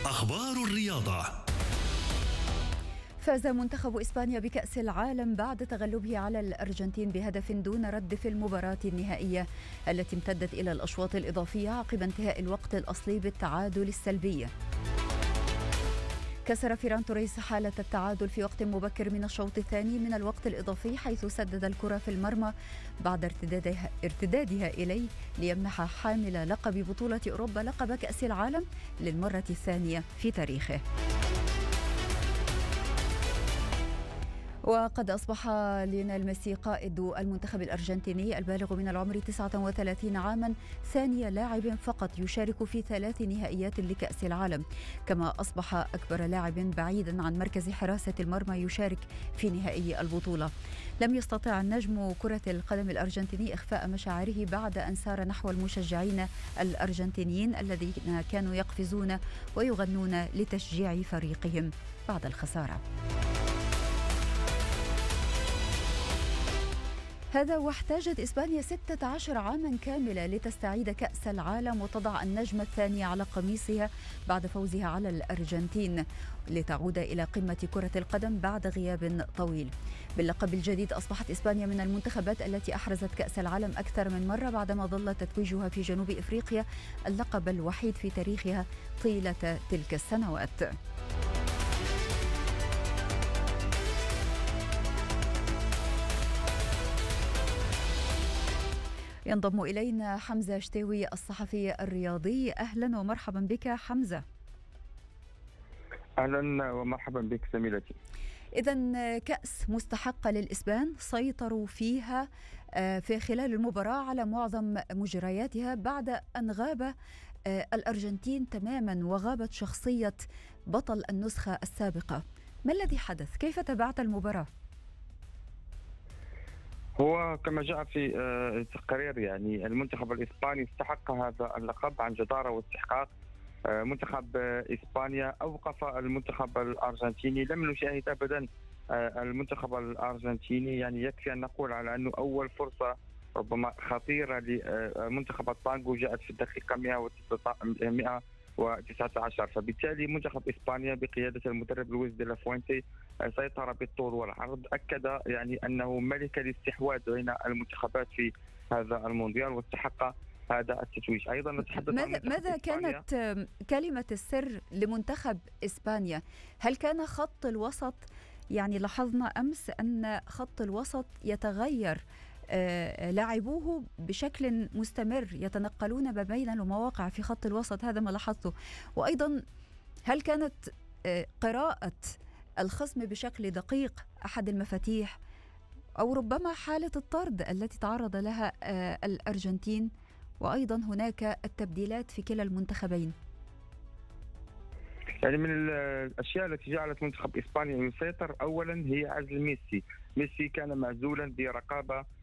أخبار الرياضة. فاز منتخب إسبانيا بكأس العالم بعد تغلبه على الأرجنتين بهدف دون رد في المباراة النهائية التي امتدت إلى الأشواط الإضافية عقب انتهاء الوقت الأصلي بالتعادل السلبي. كسر فيران توريس حالة التعادل في وقت مبكر من الشوط الثاني من الوقت الإضافي، حيث سدد الكرة في المرمى بعد ارتدادها إليه ليمنح حامل لقب بطولة أوروبا لقب كأس العالم للمرة الثانية في تاريخه. وقد أصبح ليونيل ميسي قائد المنتخب الأرجنتيني البالغ من العمر 39 عاما ثاني لاعب فقط يشارك في 3 نهائيات لكأس العالم، كما أصبح أكبر لاعب بعيدا عن مركز حراسة المرمى يشارك في نهائي البطولة. لم يستطع النجم كرة القدم الأرجنتيني إخفاء مشاعره بعد أن سار نحو المشجعين الأرجنتينيين الذين كانوا يقفزون ويغنون لتشجيع فريقهم بعد الخسارة. هذا واحتاجت إسبانيا 16 عاما كاملة لتستعيد كأس العالم وتضع النجم الثاني على قميصها بعد فوزها على الأرجنتين لتعود إلى قمة كرة القدم بعد غياب طويل. باللقب الجديد أصبحت إسبانيا من المنتخبات التي أحرزت كأس العالم أكثر من مرة بعدما ظل تتويجها في جنوب إفريقيا اللقب الوحيد في تاريخها طيلة تلك السنوات. ينضم إلينا حمزة شتاوي الصحفي الرياضي. أهلا ومرحبا بك حمزة. أهلا ومرحبا بك زميلتي. إذن كأس مستحقة للإسبان، سيطروا فيها في خلال المباراة على معظم مجرياتها بعد أن غاب الأرجنتين تماما وغابت شخصية بطل النسخة السابقة. ما الذي حدث؟ كيف تابعت المباراة؟ هو كما جاء في التقرير يعني المنتخب الإسباني استحق هذا اللقب عن جدارة واستحقاق. منتخب إسبانيا أوقف المنتخب الأرجنتيني. لم نشاهد أبدا المنتخب الأرجنتيني، يعني يكفي أن نقول على أنه أول فرصة ربما خطيرة لمنتخب الطانغو جاءت في الدقيقة 119، فبالتالي منتخب إسبانيا بقيادة المدرب لويس دي لا فوينتي سيطر بالطول والعرض، أكد يعني أنه ملك الاستحواذ بين المنتخبات في هذا المونديال واستحق هذا التتويج. أيضا نتحدث عن ماذا كانت كلمة السر لمنتخب إسبانيا؟ هل كان خط الوسط، يعني لاحظنا أمس أن خط الوسط يتغير، لاعبوه بشكل مستمر يتنقلون ما بين المواقع في خط الوسط، هذا ما لاحظته. وأيضا هل كانت قراءة الخصم بشكل دقيق أحد المفاتيح، أو ربما حالة الطرد التي تعرض لها الأرجنتين، وأيضا هناك التبديلات في كلا المنتخبين؟ يعني من الأشياء التي جعلت منتخب إسبانيا يسيطر أولا هي عزل ميسي. ميسي كان معزولا برقابة